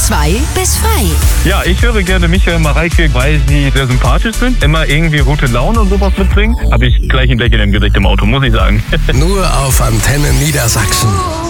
2 bis frei. Ja, ich höre gerne Michael Mareike, weil sie sehr sympathisch sind, immer irgendwie gute Laune und sowas mitbringen. Habe ich gleich ein Lächeln im Gesicht im Auto, muss ich sagen. Nur auf Antenne Niedersachsen.